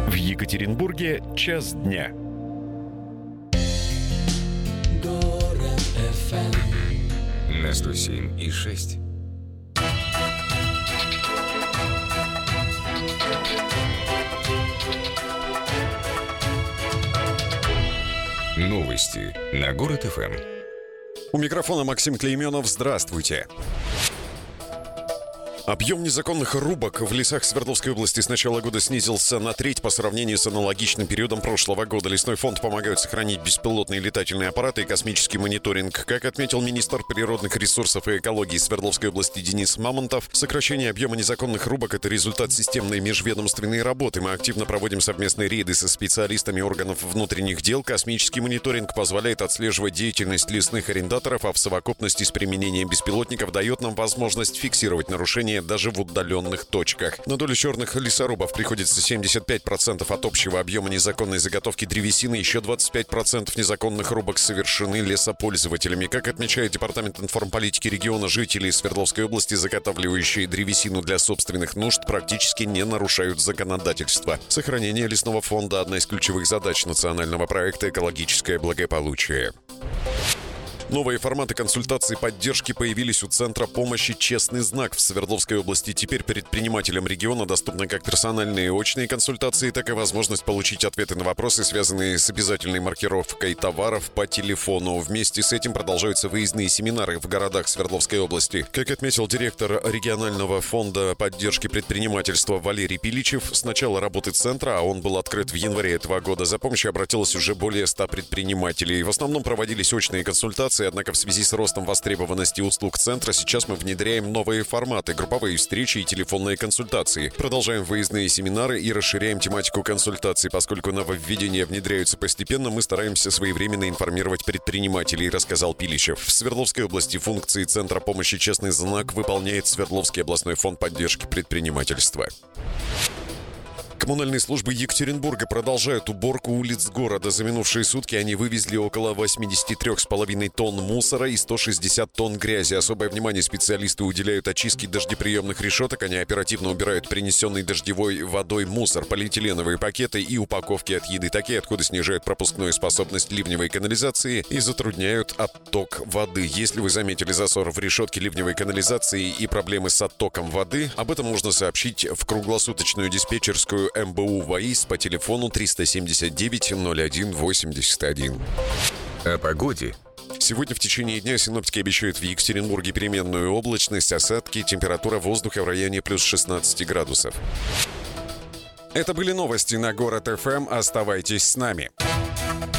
В Екатеринбурге час дня. Город FM на 107,6. Новости на Город ФМ. У микрофона Максим Клейменов. Здравствуйте. Объем незаконных рубок в лесах Свердловской области с начала года снизился на треть по сравнению с аналогичным периодом прошлого года. Лесной фонд помогает сохранить беспилотные летательные аппараты и космический мониторинг. Как отметил министр природных ресурсов и экологии Свердловской области Денис Мамонтов, сокращение объема незаконных рубок – это результат системной межведомственной работы. Мы активно проводим совместные рейды со специалистами органов внутренних дел. Космический мониторинг позволяет отслеживать деятельность лесных арендаторов, а в совокупности с применением беспилотников дает нам возможность фиксировать нарушения даже в удаленных точках. На долю черных лесорубов приходится 75% от общего объема незаконной заготовки древесины, еще 25% незаконных рубок совершены лесопользователями. Как отмечает Департамент информполитики региона, жители Свердловской области, заготавливающие древесину для собственных нужд, практически не нарушают законодательство. Сохранение лесного фонда – одна из ключевых задач национального проекта «Экологическое благополучие». Новые форматы консультаций и поддержки появились у Центра помощи «Честный знак» в Свердловской области. Теперь предпринимателям региона доступны как персональные очные консультации, так и возможность получить ответы на вопросы, связанные с обязательной маркировкой товаров по телефону. Вместе с этим продолжаются выездные семинары в городах Свердловской области. Как отметил директор регионального фонда поддержки предпринимательства Валерий Пиличев, с начала работы центра, а он был открыт в январе этого года, за помощью обратилось уже более 100 предпринимателей. В основном проводились очные консультации, однако в связи с ростом востребованности услуг центра сейчас мы внедряем новые форматы – групповые встречи и телефонные консультации. Продолжаем выездные семинары и расширяем тематику консультаций. Поскольку нововведения внедряются постепенно, мы стараемся своевременно информировать предпринимателей, рассказал Пиличев. В Свердловской области функции Центра помощи «Честный знак» выполняет Свердловский областной фонд поддержки предпринимательства. Коммунальные службы Екатеринбурга продолжают уборку улиц города. За минувшие сутки они вывезли около 83,5 тонн мусора и 160 тонн грязи. Особое внимание специалисты уделяют очистке дождеприемных решеток. Они оперативно убирают принесенный дождевой водой мусор, полиэтиленовые пакеты и упаковки от еды. Такие отходы снижают пропускную способность ливневой канализации и затрудняют отток воды. Если вы заметили засор в решетке ливневой канализации и проблемы с оттоком воды, об этом можно сообщить в круглосуточную диспетчерскую МБУ ВАИС по телефону 379 01 81. О погоде. Сегодня в течение дня синоптики обещают в Екатеринбурге переменную облачность, осадки, температура воздуха в районе плюс 16 градусов. Это были новости на Город ФМ. Оставайтесь с нами.